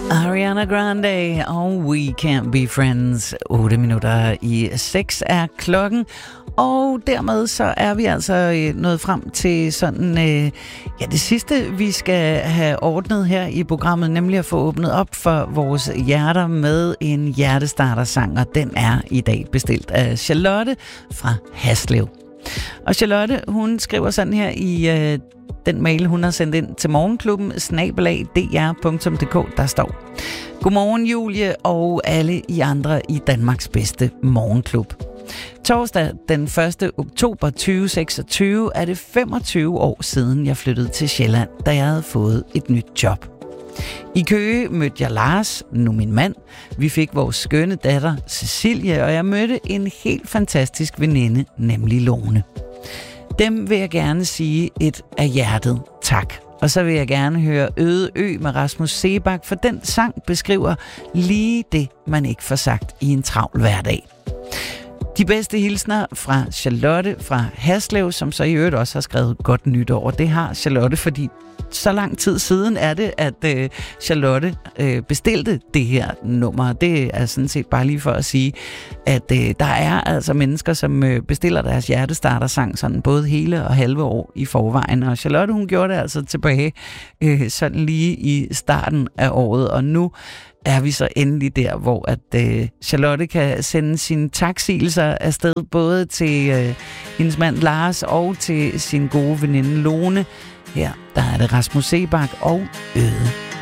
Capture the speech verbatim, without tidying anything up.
Ariana Grande og We Can't Be Friends. otte minutter i seks er klokken. Og dermed så er vi altså nået frem til sådan, øh, ja, det sidste, vi skal have ordnet her i programmet, nemlig at få åbnet op for vores hjerter med en hjertestartersang, og den er i dag bestilt af Charlotte fra Haslev. Og Charlotte, hun skriver sådan her i øh, den mail, hun har sendt ind til morgenklubben, snabel-a d r punktum d k, der står: Godmorgen Julie og alle I andre i Danmarks bedste morgenklub. Torsdag den første oktober tyve seksogtyve er det femogtyve år siden, jeg flyttede til Sjælland, da jeg havde fået et nyt job. I Køge mødte jeg Lars, nu min mand. Vi fik vores skønne datter Cecilie, og jeg mødte en helt fantastisk veninde, nemlig Lone. Dem vil jeg gerne sige et af hjertet tak. Og så vil jeg gerne høre Øde Ø med Rasmus Seebach, for den sang beskriver lige det, man ikke får sagt i en travl hverdag. De bedste hilsner fra Charlotte fra Haslev, som så i øvrigt også har skrevet godt nytår. Det har Charlotte, fordi så lang tid siden er det, at øh, Charlotte øh, bestilte det her nummer. Det er sådan set bare lige for at sige, at øh, der er altså mennesker, som øh, bestiller deres hjertestartersang sådan både hele og halve år i forvejen. Og Charlotte, hun gjorde det altså tilbage øh, sådan lige i starten af året, og nu er vi så endelig der, hvor at øh, Charlotte kan sende sine taksigelser afsted både til øh, hendes mand Lars og til sin gode veninde Lone. Her der er det Rasmus Seebach og Øde